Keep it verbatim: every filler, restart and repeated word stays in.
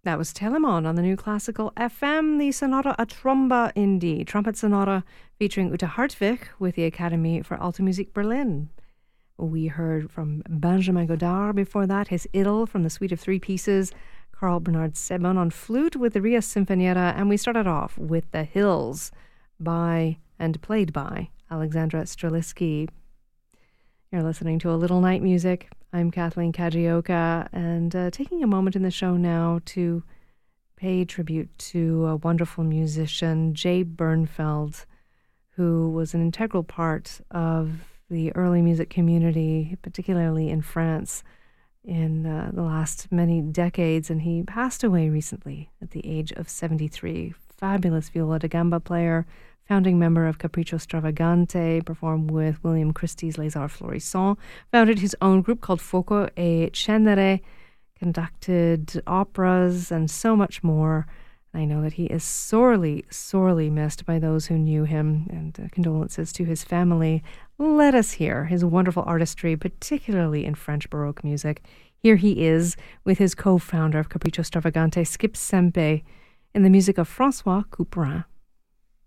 That was Telemon on the New Classical F M, the Sonata a Tromba in D, Trumpet Sonata featuring Uta Hartwig with the Academy for Alte Musik Berlin. We heard from Benjamin Godard before that, his Idyll from the Suite of Three Pieces, Carl Bernard Sebon on flute with the Ria Sinfonietta, and we started off with The Hills by and played by Alexandra Strelitzky. You're listening to A Little Night Music. I'm Kathleen Kajioka, and uh, taking a moment in the show now to pay tribute to a wonderful musician, Jay Bernfeld, who was an integral part of the early music community, particularly in France, in uh, the last many decades, and he passed away recently at the age of seventy-three. Fabulous viola da gamba player, founding member of Capriccio Stravagante, performed with William Christie's Les Arts Florissants, founded his own group called Fuoco e Cenere, conducted operas and so much more. I know that he is sorely, sorely missed by those who knew him, and uh, condolences to his family. Let us hear his wonderful artistry, particularly in French Baroque music. Here he is with his co-founder of Capriccio Stravagante, Skip Sempe, in the music of François Couperin.